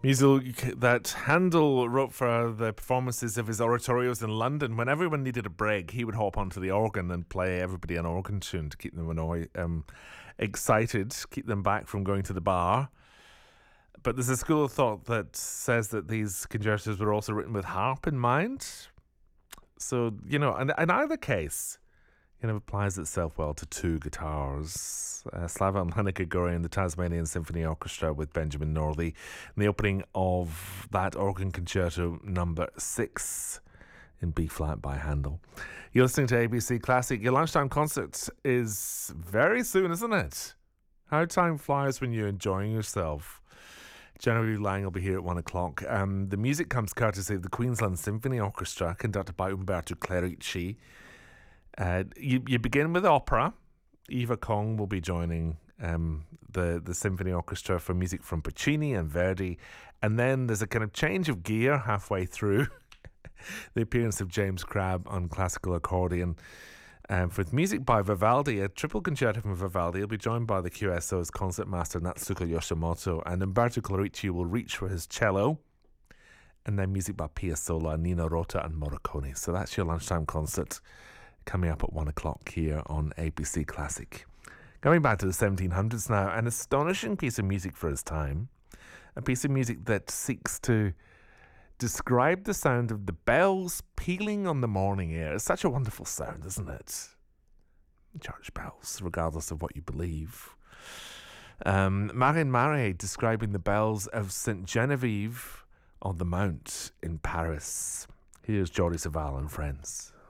Music that Handel wrote for the performances of his oratorios in London. When everyone needed a break, he would hop onto the organ and play everybody an organ tune to keep them excited, keep them back from going to the bar. But there's a school of thought that says that these concertos were also written with harp in mind. So, in either case, applies itself well to two guitars. Slavan Haneke-Gurian, the Tasmanian Symphony Orchestra with Benjamin Northey, in the opening of that organ concerto number 6 in B-flat by Handel. You're listening to ABC Classic. Your lunchtime concert is very soon, isn't it? How time flies when you're enjoying yourself. Genevieve Lang will be here at 1 o'clock. The music comes courtesy of the Queensland Symphony Orchestra, conducted by Umberto Clerici. You begin with opera. Eva Kong will be joining the symphony orchestra for music from Puccini and Verdi, and then there's a kind of change of gear halfway through. The appearance of James Crabb on classical accordion. For music by Vivaldi, a triple concerto from Vivaldi will be joined by the QSO's concertmaster Natsuko Yoshimoto, and Umberto Clerici will reach for his cello. And then music by Piazzolla, Nino Rota and Morricone. So that's your lunchtime concert coming up at 1 o'clock here on ABC Classic. Going back to the 1700s now, an astonishing piece of music for its time. A piece of music that seeks to describe the sound of the bells pealing on the morning air. It's such a wonderful sound, isn't it? Church bells, regardless of what you believe. Marine Marais describing the bells of St. Genevieve on the Mount in Paris. Here's Jordi Savall and friends.